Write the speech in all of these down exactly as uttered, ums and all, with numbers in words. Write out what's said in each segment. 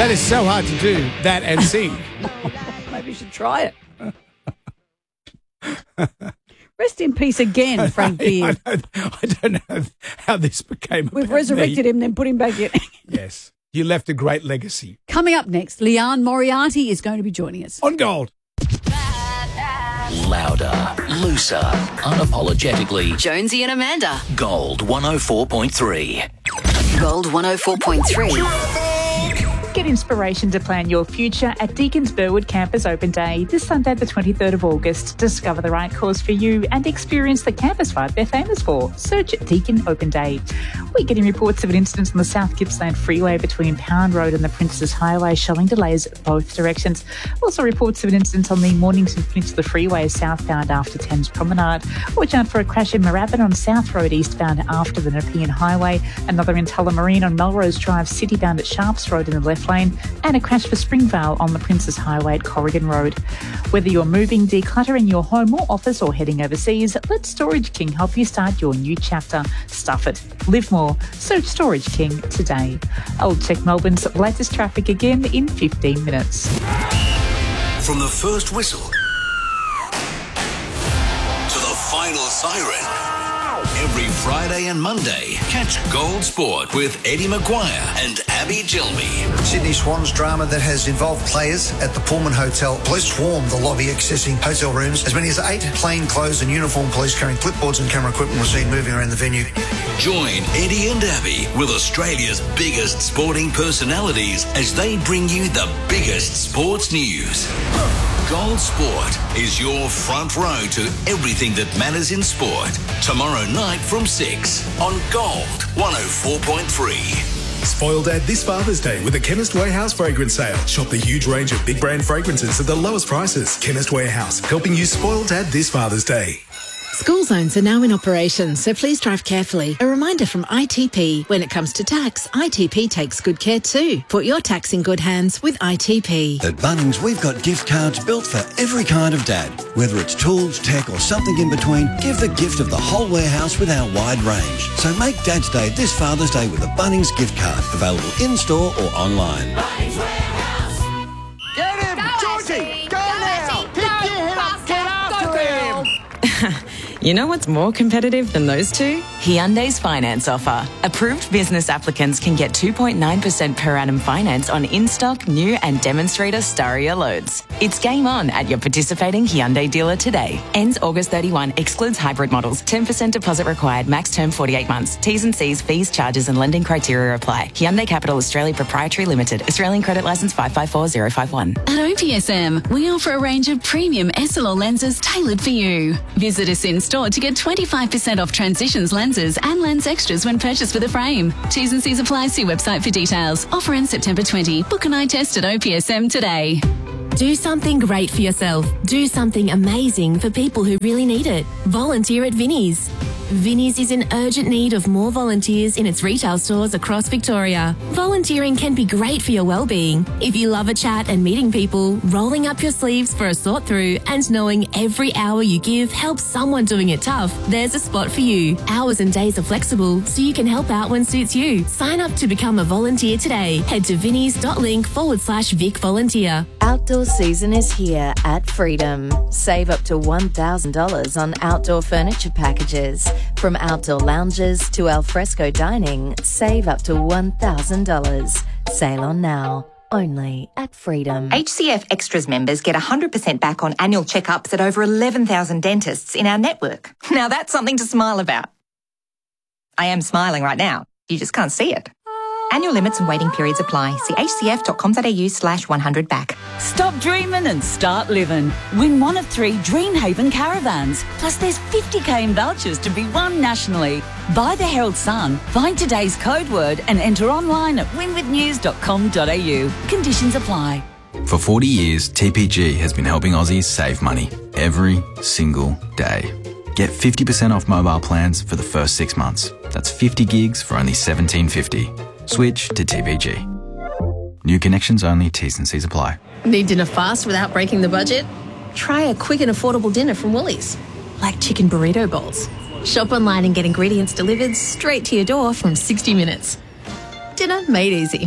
That is so hard to do, that and sing. Maybe you should try it. Rest in peace again, Frank Beard. I, I don't know how this became We've about resurrected me. him, then put him back in. Yes. You left a great legacy. Coming up next, Leanne Moriarty is going to be joining us. On Gold. Louder, looser, unapologetically. Jonesy and Amanda. Gold one oh four point three. Gold one oh four point three. Get inspiration to plan your future at Deacon's Burwood Campus Open Day this Sunday the twenty-third of August. Discover the right course for you and experience the campus vibe they're famous for. Search Deacon Open Day. We're getting reports of an incident on the South Gippsland Freeway between Pound Road and the Princess Highway, showing delays both directions. Also reports of an incident on the Mornington Peninsula Freeway southbound after Thames Promenade. Watch out for a crash in Moorabbin on South Road eastbound after the Nepean Highway. Another in Tullamarine on Melrose Drive citybound at Sharps Road in the left lane, and a crash for Springvale on the Princess Highway at Corrigan Road. Whether you're moving, decluttering your home or office, or heading overseas, let Storage King help you start your new chapter. Stuff it. Live more. Search Storage King today. I'll check Melbourne's latest traffic again in fifteen minutes. From the first whistle to the final siren. Every Friday and Monday, catch Gold Sport with Eddie Maguire and Abby Gilby. Sydney Swans drama that has involved players at the Pullman Hotel. Police swarmed the lobby, accessing hotel rooms. As many as eight plainclothes and uniformed police carrying clipboards and camera equipment were seen moving around the venue. Join Eddie and Abby with Australia's biggest sporting personalities as they bring you the biggest sports news. Gold Sport is your front row to everything that matters in sport. Tomorrow night from six on Gold one oh four point three. Spoil Dad this Father's Day with a Chemist Warehouse fragrance sale. Shop the huge range of big brand fragrances at the lowest prices. Chemist Warehouse, helping you spoil Dad this Father's Day. School zones are now in operation, so please drive carefully. A reminder from I T P, when it comes to tax, I T P takes good care too. Put your tax in good hands with I T P. At Bunnings, we've got gift cards built for every kind of dad. Whether it's tools, tech or something in between, give the gift of the whole warehouse with our wide range. So make Dad's Day this Father's Day with a Bunnings gift card, available in-store or online. Bunnings Warehouse. Get him! Go, Georgie! Ashley. Go, Go, now! Ashley. Pick Go, your head up! faster. Get after Go, him! You know what's more competitive than those two? Hyundai's finance offer. Approved business applicants can get two point nine percent per annum finance on in-stock, new and demonstrator Staria loads. It's game on at your participating Hyundai dealer today. Ends August thirty-first, excludes hybrid models. ten percent deposit required, max term forty-eight months. T's and C's, fees, charges and lending criteria apply. Hyundai Capital Australia Proprietary Limited. Australian credit licence five five four zero five one. At O P S M, we offer a range of premium S L R lenses tailored for you. Visit us in store to get twenty-five percent off Transitions lenses and lens extras when purchased with a frame. T's and C's apply. See website for details. Offer ends September twentieth. Book an eye test at O P S M today. Do something great for yourself. Do something amazing for people who really need it. Volunteer at Vinnie's. Vinnie's is in urgent need of more volunteers in its retail stores across Victoria. Volunteering can be great for your well-being. If you love a chat and meeting people, rolling up your sleeves for a sort through and knowing every hour you give helps someone doing it tough, there's a spot for you. Hours and days are flexible, so you can help out when suits you. Sign up to become a volunteer today. Head to vinnies.link forward slash Vic Volunteer. Outdoor season is here at Freedom. Save up to one thousand dollars on outdoor furniture packages. From outdoor lounges to alfresco dining, save up to one thousand dollars. Sail on now. Only at Freedom. H C F Extras members get one hundred percent back on annual checkups at over eleven thousand dentists in our network. Now that's something to smile about. I am smiling right now. You just can't see it. Annual limits and waiting periods apply. See hcf.com.au slash 100 back. Stop dreaming and start living. Win one of three Dreamhaven caravans. Plus there's fifty K in vouchers to be won nationally. Buy the Herald Sun, find today's code word and enter online at win with news dot com dot a u. Conditions apply. For forty years, T P G has been helping Aussies save money every single day. Get fifty percent off mobile plans for the first six months. That's fifty gigs for only seventeen fifty. Switch to T P G. New connections only, T's and C's apply. Need dinner fast without breaking the budget? Try a quick and affordable dinner from Woolies, like chicken burrito bowls. Shop online and get ingredients delivered straight to your door from sixty minutes. Dinner made easy.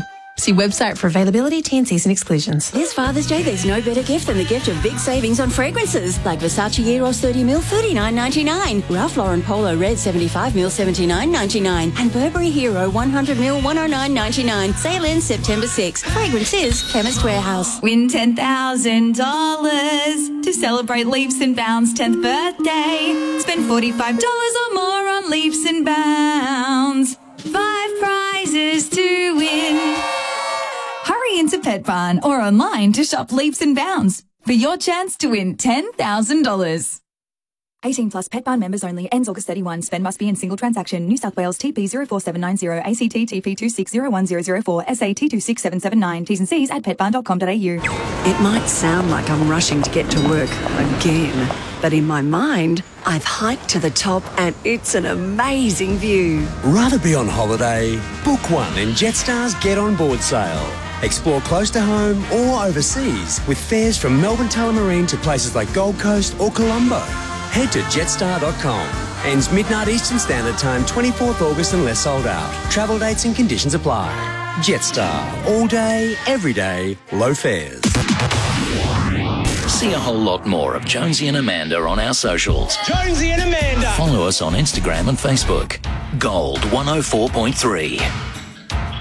See website for availability, T and Cs and exclusions. This Father's Day, there's no better gift than the gift of big savings on fragrances. Like Versace Eros thirty mil, thirty-nine ninety-nine. Ralph Lauren Polo Red seventy-five mil, seventy-nine ninety-nine. And Burberry Hero one hundred mil, one oh nine ninety-nine. Sale ends September sixth. Fragrances, Chemist Warehouse. Win ten thousand dollars to celebrate Leaps and Bounds' tenth birthday. Spend forty-five dollars or more on Leaps and Bounds. Five prizes to win. Hurry into Pet Barn or online to shop Leaps and Bounds for your chance to win ten thousand dollars. eighteen plus Pet Barn members only. Ends August thirty-first. Spend must be in single transaction. New South Wales T P zero four seven nine zero, A C T T P two six zero one zero zero four, S A T two six seven seven nine. T's and C's at pet barn dot com dot a u. It might sound like I'm rushing to get to work again, but in my mind, I've hiked to the top and it's an amazing view. Rather be on holiday? Book one in Jetstar's Get On Board sale. Explore close to home or overseas with fares from Melbourne Tullamarine to places like Gold Coast or Colombo. Head to jetstar dot com. Ends midnight Eastern Standard Time, twenty-fourth August unless sold out. Travel dates and conditions apply. Jetstar. All day, every day, low fares. See a whole lot more of Jonesy and Amanda on our socials. Jonesy and Amanda. Follow us on Instagram and Facebook. Gold one oh four point three.